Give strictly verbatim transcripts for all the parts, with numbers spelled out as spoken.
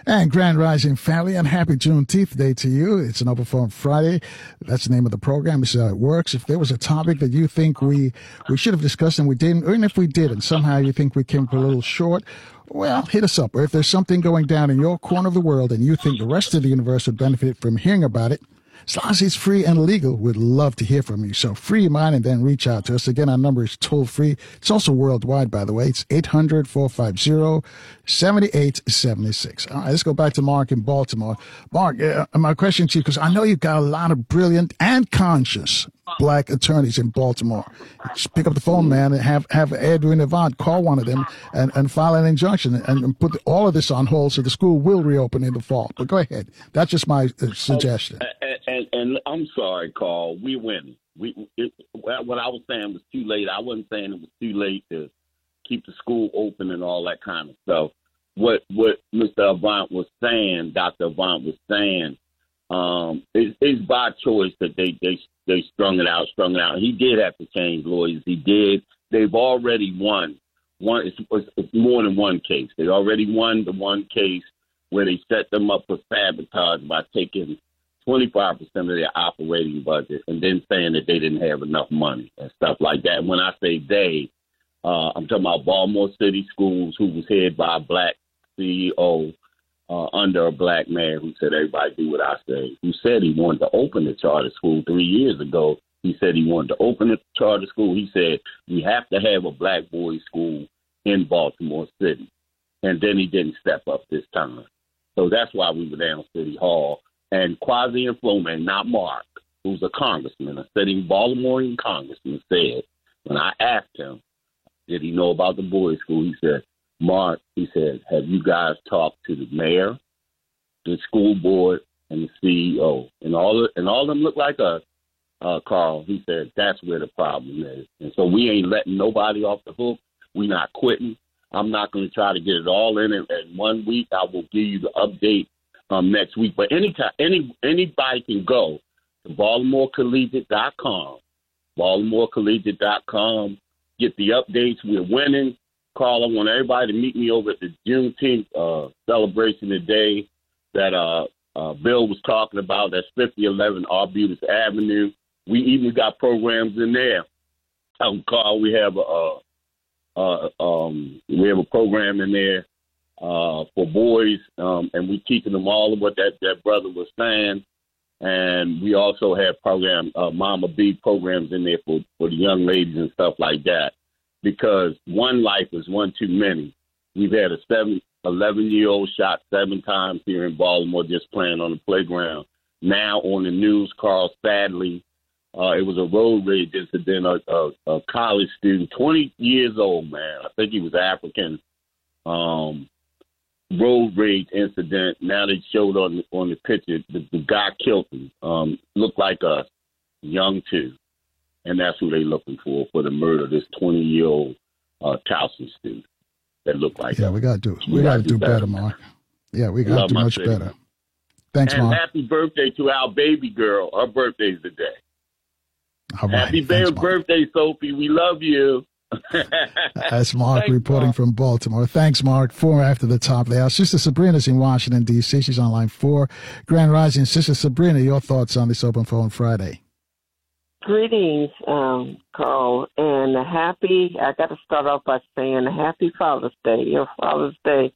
And Grand Rising family, and happy Juneteenth Day to you. It's an Open Forum Friday. That's the name of the program. This is how it works. If there was a topic that you think we, we should have discussed and we didn't, or even if we did and somehow you think we came up a little short, well, hit us up. Or if there's something going down in your corner of the world and you think the rest of the universe would benefit from hearing about it, as long as it's free and legal, we'd love to hear from you. So free your mind and then reach out to us. Again, our number is toll free. It's also worldwide, by the way. It's eight hundred, four five zero, seven eight seven six. All right, let's go back to Mark in Baltimore. Mark, uh, my question to you, because I know you've got a lot of brilliant and conscious black attorneys in Baltimore. Just pick up the phone, man, and have, have Edwin Avant call one of them and, and file an injunction and, and put all of this on hold so the school will reopen in the fall. But go ahead. That's just my uh, suggestion. And, and, and I'm sorry, Carl. We winning. We it, what I was saying was too late. I wasn't saying it was too late to keep the school open and all that kind of stuff. What what Mister Avant was saying, Doctor Avant was saying, um, is it's by choice that they they they strung it out, strung it out. He did have to change lawyers. He did. They've already won. One, it's, it's, it's more than one case. They already won the one case where they set them up for sabotage by taking twenty-five percent of their operating budget and then saying that they didn't have enough money and stuff like that. And when I say they, uh, I'm talking about Baltimore City Schools, who was headed by a black C E O uh, under a black man who said, everybody do what I say, who said he wanted to open the charter school three years ago. He said he wanted to open the charter school. He said, we have to have a black boys' school in Baltimore City. And then he didn't step up this time. So that's why we were down City Hall. And Kwasi Nkrumah, not Mark, who's a congressman, a sitting Baltimorean congressman, said, when I asked him, did he know about the boys' school, he said, Mark, he said, have you guys talked to the mayor, the school board, and the C E O? And all of, and all of them look like us, uh, Carl. He said, that's where the problem is. And so we ain't letting nobody off the hook. We're not quitting. I'm not going to try to get it all in in, in one week. I will give you the update um, next week. But anytime, any anybody can go to Baltimore Collegiate dot com, Baltimore Collegiate dot com, get the updates. We're winning. Carl, I want everybody to meet me over at the Juneteenth uh, celebration today that uh, uh, Bill was talking about. That's fifty eleven Arbutus Avenue. We even got programs in there. Um, Carl, we have a uh, um, we have a program in there uh, for boys, um, and we're teaching them all of what that, that brother was saying. And we also have program uh, Mama B programs in there for, for the young ladies and stuff like that. Because one life is one too many. We've had a seven, eleven-year-old shot seven times here in Baltimore just playing on the playground. Now on the news, Carl, sadly, uh, it was a road rage incident. A, a, a college student, twenty years old, man. I think he was African. Um, road rage incident. Now they showed on the, on the picture the, the guy killed him. Um, looked like us, young too. And that's who they're looking for, for the murder of this twenty-year-old uh, Towson student that looked like Yeah, that. we got to do We, we got to do better, better, Mark. Yeah, we got to do much city. better. Thanks, and Mark. Happy birthday to our baby girl. Her birthday's today. All right. Happy Thanks, birthday, Sophie. We love you. That's Mark Thanks, reporting Mark. from Baltimore. Thanks, Mark. Four after the top of the hour. Sister Sabrina's in Washington, D C She's on line four. Grand Rising. Sister Sabrina, your thoughts on this Open Phone Friday? Greetings, um, Carl, and a happy, I got to start off by saying a happy Father's Day, your Father's Day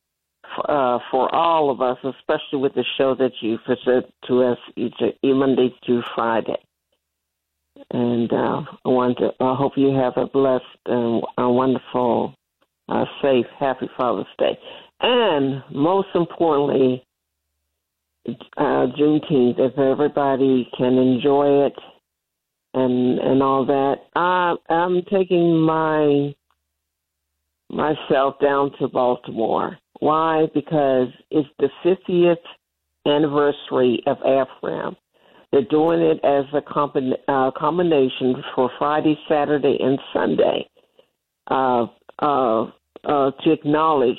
uh, for all of us, especially with the show that you present to us each Monday through Friday. And uh, I want to, I hope you have a blessed and a wonderful, uh, safe, happy Father's Day. And most importantly, uh, Juneteenth, if everybody can enjoy it, and and all that. I, I'm taking my myself down to Baltimore. Why? Because it's the fiftieth anniversary of AFRAM. They're doing it as a combin, uh, combination for Friday, Saturday, and Sunday uh, uh, uh, to acknowledge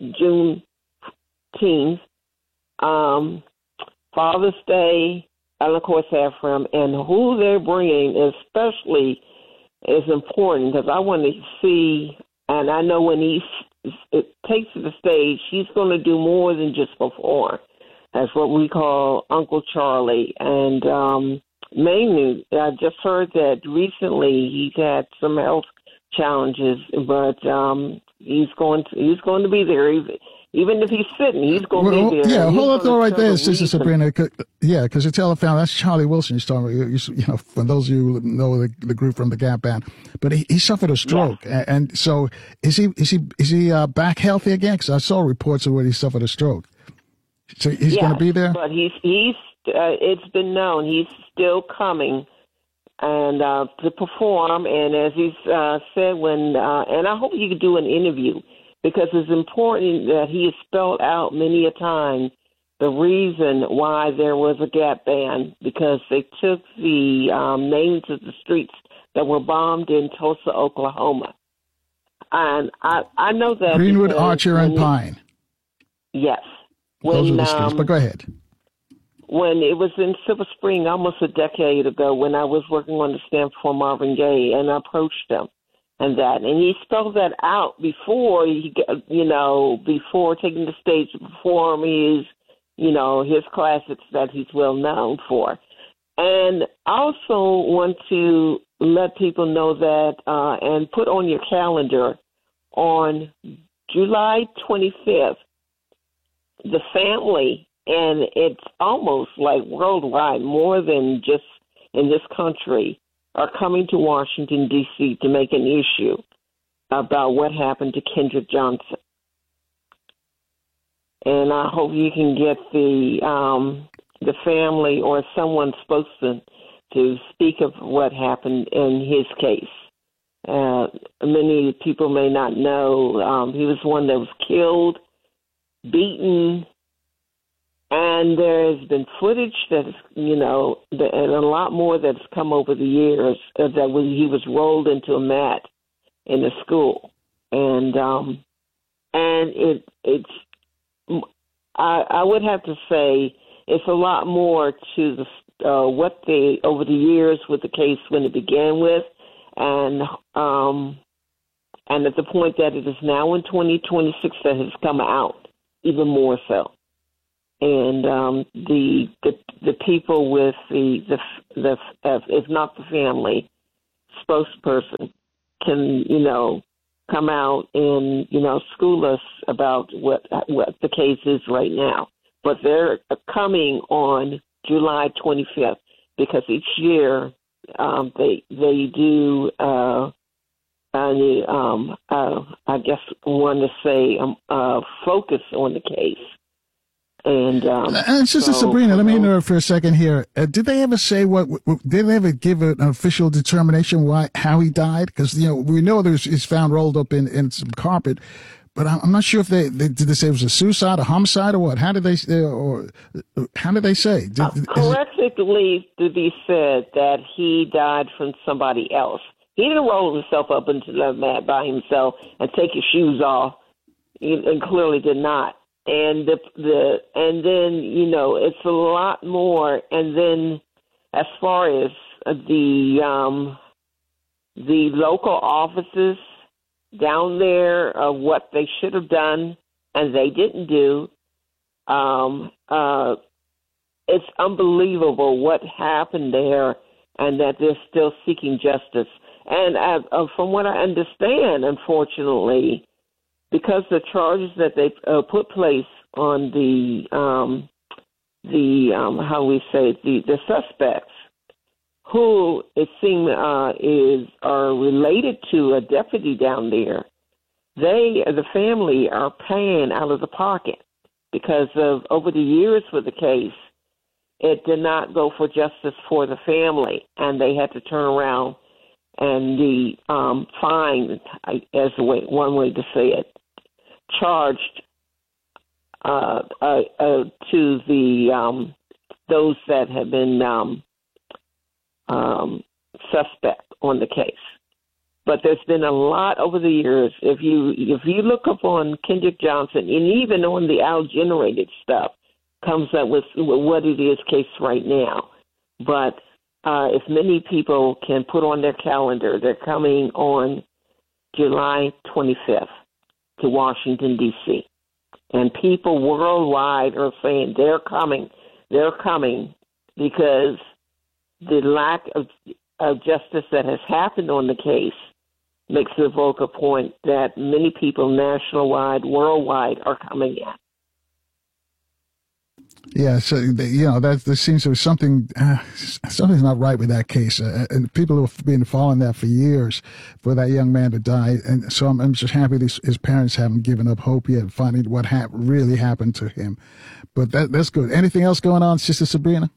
Juneteenth, um, Father's Day, and of course AFRAM, and who they're bringing especially is important because I want to see, and I know when he it takes to the stage, he's going to do more than just perform. That's what we call Uncle Charlie. And um, mainly, I just heard that recently he's had some health challenges, but um, he's going to he's going to be there. Even if he's sitting, he's going to well, be there. Yeah, he's hold up though right there, Sister reason. Sabrina. Yeah, because you tell the family, that's Charlie Wilson you're talking about. You, you know, for those of you who know the, the group from the Gap Band. But he, he suffered a stroke. Yes. And, and so is he is he, is he uh, back healthy again? Because I saw reports of where he suffered a stroke. So he's yes, going to be there? But he's, he's uh, it's been known he's still coming and uh, to perform. And as he's uh, said, when, uh, and I hope you could do an interview, because it's important that he has spelled out many a time the reason why there was a Gap Band, because they took the um, names of the streets that were bombed in Tulsa, Oklahoma. And I, I know that. Greenwood, Archer, and Pine. Yes. When, Those are the streets, um, but go ahead. When it was in Silver Spring almost a decade ago, when I was working on the stamp for Marvin Gaye, and I approached him. And that, and he spelled that out before he, you know, before taking the stage to perform his, you know, his classics that he's well known for. And I also want to let people know that, uh, and put on your calendar, on July twenty-fifth, the family, and it's almost like worldwide, more than just in this country, are coming to Washington, D C to make an issue about what happened to Kendrick Johnson. And I hope you can get the um, the family or someone spokesman to speak of what happened in his case. Uh, many people may not know um, he was one that was killed, beaten, and there's been footage that, you know, and a lot more that's come over the years uh, that when he was rolled into a mat in a school. And um, and it it's, I, I would have to say it's a lot more to the uh, what they, over the years with the case when it began with, and um, and at the point that it is now in twenty twenty-six that has come out even more so. And um, the, the the people with the the the uh, if not the family spokesperson can, you know, come out and, you know, school us about what what the case is right now. But they're coming on July twenty-fifth, because each year um, they they do uh, uh, um, uh, I guess want to say um, uh, focus on the case. And, um, and Sister so, Sabrina, let me um, interrupt for a second here. Uh, did they ever say what, what? Did they ever give an official determination why how he died? Because, you know, we know there's he's found rolled up in, in some carpet, but I'm not sure if they, they did they say it was a suicide, a homicide, or what? How did they or how did they say? Did, uh, correctly to be said that he died from somebody else. He didn't roll himself up into the mat by himself and take his shoes off, and clearly did not. And the the and then, you know, it's a lot more. And then as far as the um, the local offices down there, of what they should have done and they didn't do, um, uh, it's unbelievable what happened there, and that they're still seeking justice. And uh, uh, from what I understand, unfortunately, because the charges that they uh, put place on the um, the um, how we say the, the suspects, who it seems uh, is are related to a deputy down there, they the family are paying out of the pocket because of over the years with the case, it did not go for justice for the family, and they had to turn around and the um, fine, as a way, one way to say it, charged uh, uh, uh, to the um, those that have been um, um, suspect on the case. But there's been a lot over the years. If you if you look up on Kendrick Johnson, and even on the Al generated stuff, comes up with what it is case right now. But uh, if many people can put on their calendar, they're coming on July twenty-fifth to Washington, D C. And people worldwide are saying they're coming, they're coming because the lack of, of justice that has happened on the case makes it a vocal point that many people nationwide, worldwide are coming in. Yeah, so you know that there seems to be something, uh, something's not right with that case, uh, and people who have been following that for years for that young man to die, and so I'm, I'm just happy these, his parents haven't given up hope yet, finding what hap- really happened to him. But that that's good. Anything else going on, Sister Sabrina?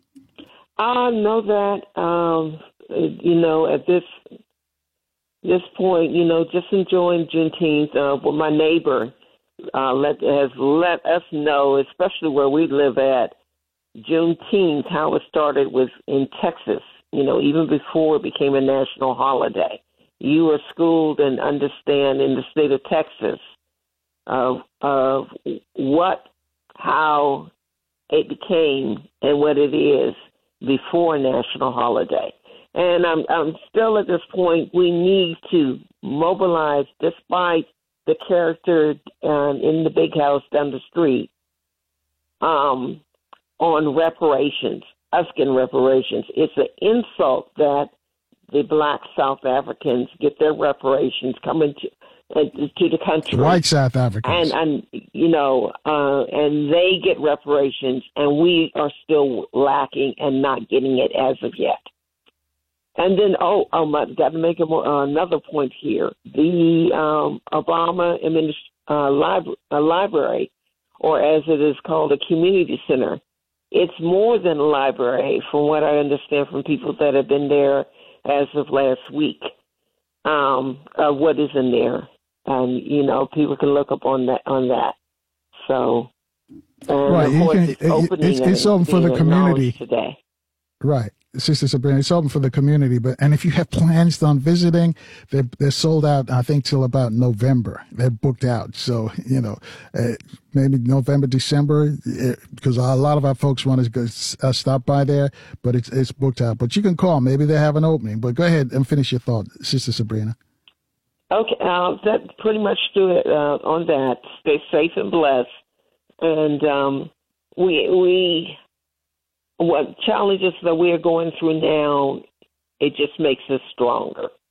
I know that um, you know at this this point, you know, just enjoying Juneteenth uh, with my neighbor. Uh, let, has let us know, especially where we live at, Juneteenth, how it started was in Texas, you know, even before it became a national holiday. You were schooled and understand in the state of Texas of, of what, how it became and what it is before a national holiday. And I'm, I'm still at this point, we need to mobilize despite the character um, in the big house down the street um, on reparations, us getting reparations. It's an insult that the black South Africans get their reparations coming to, uh, to the country. White South Africans. And, and you know, uh, and they get reparations, and we are still lacking and not getting it as of yet. And then, oh, um, I've got to make a more, uh, another point here. The um, Obama administ- uh, lib- uh, Library, or as it is called, a community center, it's more than a library, from what I understand from people that have been there as of last week. Um, uh, what is in there? And you know, people can look up on that. On that. So, and right, of course, can, it's opening. It's, it's open for the community today. Right. Sister Sabrina, it's open for the community, but and if you have plans on visiting, they're, they're sold out, I think, till about November. They're booked out. So, you know, uh, maybe November, December, uh, because a lot of our folks want to go, uh, stop by there, but it's, it's booked out. But you can call. Maybe they have an opening. But go ahead and finish your thought, Sister Sabrina. Okay. Uh, that pretty much do it uh, on that. Stay safe and blessed. And um, we we... what challenges that we are going through now, it just makes us stronger.